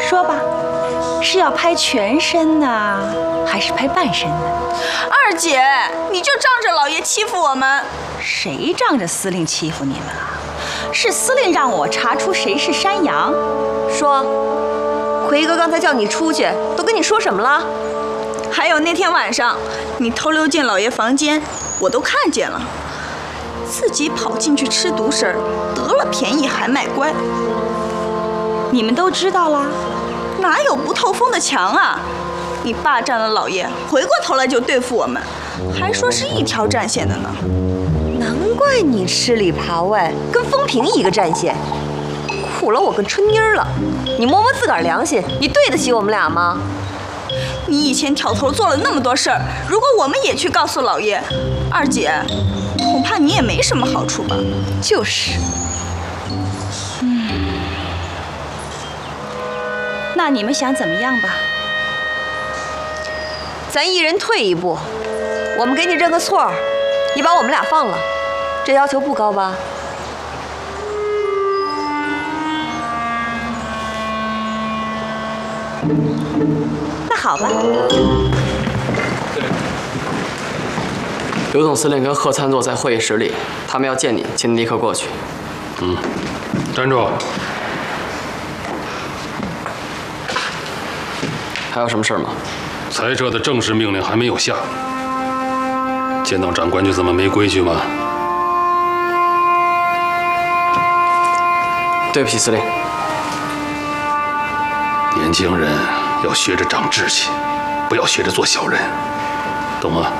说吧，是要拍全身呢，还是拍半身呢？ 二姐，你就仗着老爷欺负我们？ 谁仗着司令欺负你们了？是司令让我查出谁是山羊。 说，奎哥刚才叫你出去，都跟你说什么了？ 还有那天晚上，你偷溜进老爷房间，我都看见了。自己跑进去吃独食，得了便宜还卖乖。 你们都知道啦？ 哪有不透风的墙啊？你霸占了老爷，回过头来就对付我们，还说是一条战线的呢。 难怪你吃里扒外，跟风平一个战线，苦了我跟春妮儿了。你摸摸自个儿良心，你对得起我们俩吗？ 你以前挑头做了那么多事儿，如果我们也去告诉老爷，二姐，恐怕你也没什么好处吧？ 就是。 那你们想怎么样吧？ 咱一人退一步，我们给你认个错，你把我们俩放了，这要求不高吧？ 那好吧。 刘总司令跟贺参座在会议室里，他们要见你，请你立刻过去。 站住！ 还有什么事吗？ 裁撤的正式命令还没有下，见到长官就这么没规矩吗？ 对不起，司令。 年轻人要学着长志气，不要学着做小人，懂吗？